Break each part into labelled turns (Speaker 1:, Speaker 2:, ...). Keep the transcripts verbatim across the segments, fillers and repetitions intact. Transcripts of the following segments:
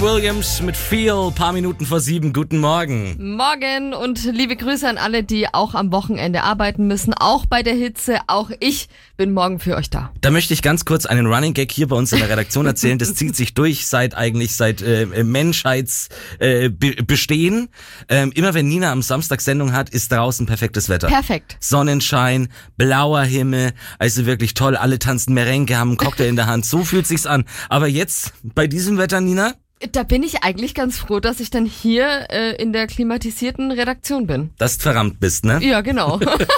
Speaker 1: Williams mit Feel, paar Minuten vor sieben. Guten Morgen.
Speaker 2: Morgen und liebe Grüße an alle, die auch am Wochenende arbeiten müssen, auch bei der Hitze. Auch ich bin morgen für euch da.
Speaker 1: Da möchte ich ganz kurz einen Running Gag hier bei uns in der Redaktion erzählen. Das zieht sich durch seit eigentlich seit äh, Menschheitsbestehen. Äh, ähm, immer wenn Nina am Samstag Sendung hat, ist draußen perfektes Wetter.
Speaker 2: Perfekt.
Speaker 1: Sonnenschein, blauer Himmel, also wirklich toll. Alle tanzen Merengue, haben einen Cocktail in der Hand. So fühlt sich's an. Aber jetzt bei diesem Wetter, Nina?
Speaker 2: Da bin ich eigentlich ganz froh, dass ich dann hier äh, in der klimatisierten Redaktion bin.
Speaker 1: Dass du verrammt bist, ne?
Speaker 2: Ja, genau.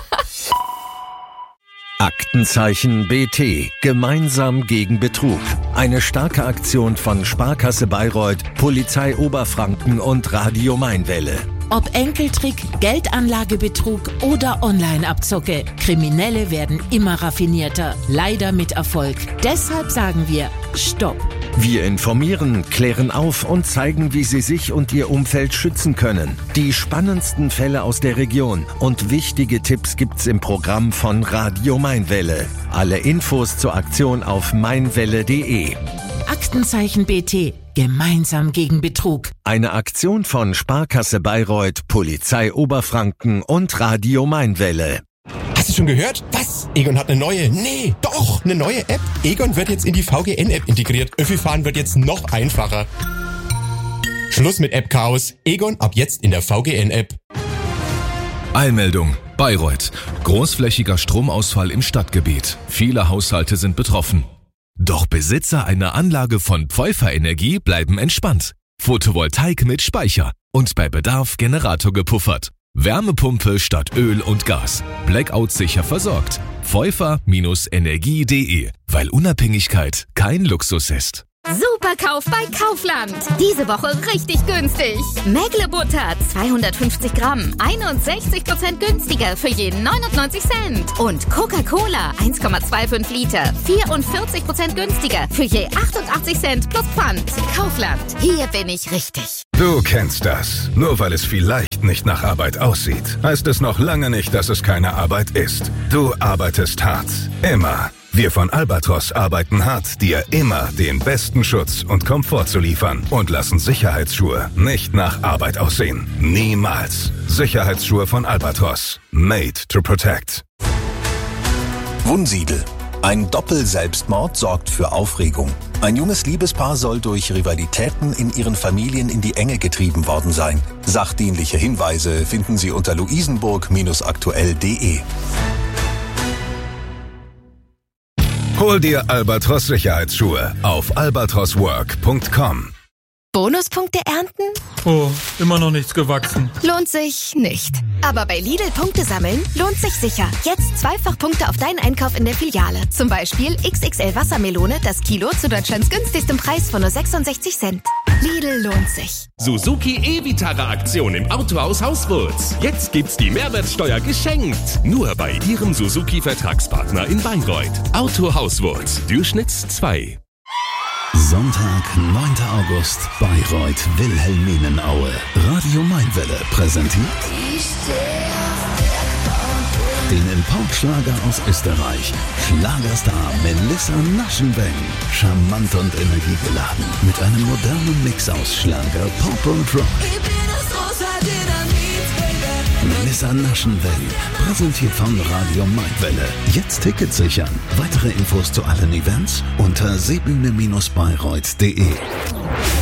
Speaker 3: Aktenzeichen B T. Gemeinsam gegen Betrug. Eine starke Aktion von Sparkasse Bayreuth, Polizei Oberfranken und Radio Mainwelle.
Speaker 4: Ob Enkeltrick, Geldanlagebetrug oder Online-Abzocke, Kriminelle werden immer raffinierter, leider mit Erfolg. Deshalb sagen wir Stopp.
Speaker 3: Wir informieren, klären auf und zeigen, wie Sie sich und Ihr Umfeld schützen können. Die spannendsten Fälle aus der Region und wichtige Tipps gibt's im Programm von Radio Mainwelle. Alle Infos zur Aktion auf mainwelle punkt de.
Speaker 4: Aktenzeichen B T. Gemeinsam gegen Betrug.
Speaker 3: Eine Aktion von Sparkasse Bayreuth, Polizei Oberfranken und Radio Mainwelle.
Speaker 5: Hast du schon gehört? Was? Egon hat eine neue, nee, doch, eine neue App. Egon wird jetzt in die V G N-App integriert. Öffi-Fahren wird jetzt noch einfacher. Schluss mit App-Chaos. Egon ab jetzt in der V G N-App.
Speaker 6: Eilmeldung. Bayreuth. Großflächiger Stromausfall im Stadtgebiet. Viele Haushalte sind betroffen. Doch Besitzer einer Anlage von Pfeuffer Energie bleiben entspannt. Photovoltaik mit Speicher und bei Bedarf Generator gepuffert. Wärmepumpe statt Öl und Gas. Blackout sicher versorgt. Pfeuffer Energie punkt de, weil Unabhängigkeit kein Luxus ist.
Speaker 7: Superkauf bei Kaufland. Diese Woche richtig günstig. Mägle-Butter zweihundertfünfzig Gramm, einundsechzig Prozent günstiger für jeden neunundneunzig Cent. Und Coca-Cola eins Komma fünfundzwanzig Liter, vierundvierzig Prozent günstiger für je achtundachtzig Cent plus Pfand. Kaufland, hier bin ich richtig.
Speaker 8: Du kennst das. Nur weil es vielleicht nicht nach Arbeit aussieht, heißt es noch lange nicht, dass es keine Arbeit ist. Du arbeitest hart. Immer. Wir von Albatros arbeiten hart, dir immer den besten Schutz und Komfort zu liefern und lassen Sicherheitsschuhe nicht nach Arbeit aussehen. Niemals. Sicherheitsschuhe von Albatros. Made to protect.
Speaker 9: Wunsiedel. Ein Doppel-Selbstmord sorgt für Aufregung. Ein junges Liebespaar soll durch Rivalitäten in ihren Familien in die Enge getrieben worden sein. Sachdienliche Hinweise finden Sie unter luisenburg aktuell punkt de.
Speaker 8: Hol dir Albatros Sicherheitsschuhe auf albatros work punkt com.
Speaker 7: Bonuspunkte ernten?
Speaker 10: Oh, immer noch nichts gewachsen.
Speaker 7: Lohnt sich nicht. Aber bei Lidl Punkte sammeln lohnt sich sicher. Jetzt zweifach Punkte auf deinen Einkauf in der Filiale. Zum Beispiel X X L Wassermelone, das Kilo zu Deutschlands günstigstem Preis von nur sechsundsechzig Cent. Lidl lohnt sich.
Speaker 11: Suzuki E-Vitara-Aktion im Autohaus Hauswurz. Jetzt gibt's die Mehrwertsteuer geschenkt. Nur bei Ihrem Suzuki-Vertragspartner in Bayreuth. Autohaus Wurz, Durchschnitts zwei.
Speaker 12: Sonntag, neunter August, Bayreuth, Wilhelminaue. Radio Mainwelle präsentiert den Importschlager aus Österreich. Schlagerstar Melissa Naschenweng. Charmant und energiegeladen. Mit einem modernen Mix aus Schlager, Pop und Rock. Melissa Naschenweng. Präsentiert von Radio Mainwelle. Jetzt Tickets sichern. Weitere Infos zu allen Events unter seebühne Bindestrich bayreuth punkt de.